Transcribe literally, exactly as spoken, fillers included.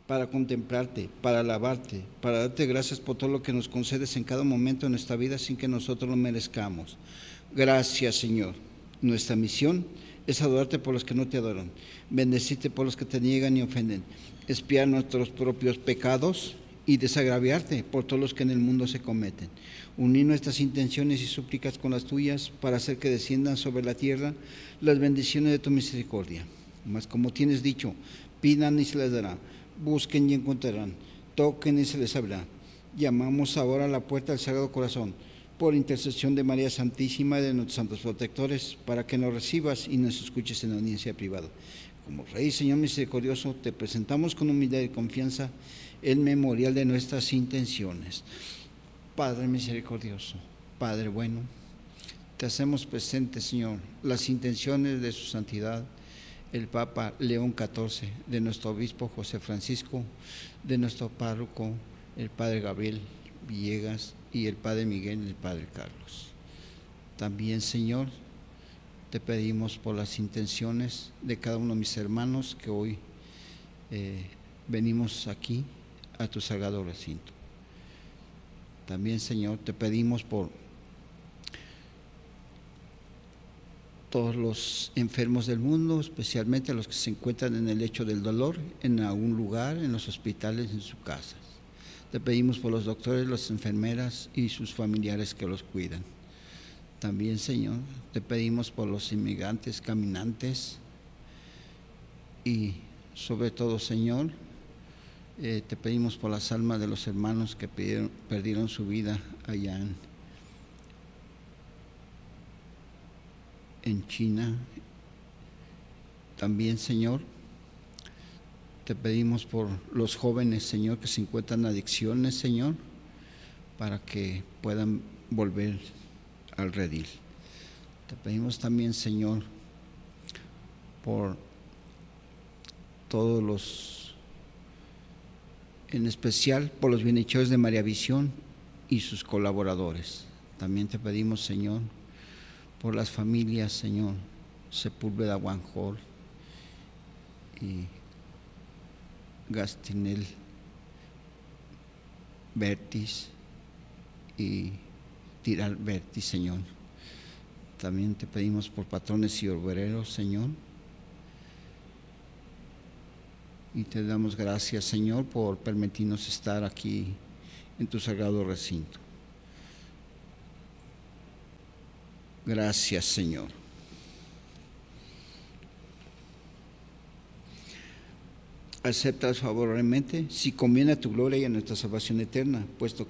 para contemplarte, para alabarte, para darte gracias por todo lo que nos concedes en cada momento de nuestra vida sin que nosotros lo merezcamos. Gracias, Señor. Nuestra misión es adorarte por los que no te adoran, bendecirte por los que te niegan y ofenden, expiar nuestros propios pecados y desagraviarte por todos los que en el mundo se cometen. Unir nuestras intenciones y súplicas con las tuyas para hacer que desciendan sobre la tierra las bendiciones de tu misericordia. Mas como tienes dicho, pidan y se les dará, busquen y encontrarán, toquen y se les abrirá. Llamamos ahora a la puerta del Sagrado Corazón, por intercesión de María Santísima y de nuestros santos protectores, para que nos recibas y nos escuches en la audiencia privada. Como Rey, Señor misericordioso, te presentamos con humildad y confianza el memorial de nuestras intenciones. Padre misericordioso, Padre bueno, te hacemos presente, Señor, las intenciones de su santidad, el Papa León catorce, de nuestro obispo José Francisco, de nuestro párroco, el Padre Gabriel Villegas, y el Padre Miguel y el Padre Carlos. También, Señor, te pedimos por las intenciones de cada uno de mis hermanos que hoy eh, venimos aquí a tu sagrado recinto. También, Señor, te pedimos por todos los enfermos del mundo, especialmente los que se encuentran en el lecho del dolor, en algún lugar, en los hospitales, en sus casas. Te pedimos por los doctores, las enfermeras y sus familiares que los cuidan. También, Señor, te pedimos por los inmigrantes, caminantes y sobre todo, Señor, eh, te pedimos por las almas de los hermanos que pidieron, perdieron su vida allá en, en China. También, Señor, te pedimos por los jóvenes, Señor, que se encuentran en adicciones, Señor, para que puedan volver al redil. Te pedimos también, Señor, por todos los, en especial por los bienhechores de María Visión y sus colaboradores. También te pedimos, Señor, por las familias, Señor, Sepúlveda Guanjol y Gastinel Bertis y Tiral Bertis, Señor. También te pedimos por patrones y obreros, Señor. Y te damos gracias, Señor, por permitirnos estar aquí en tu sagrado recinto. Gracias, Señor. Aceptas favorablemente, si conviene a tu gloria y a nuestra salvación eterna, puesto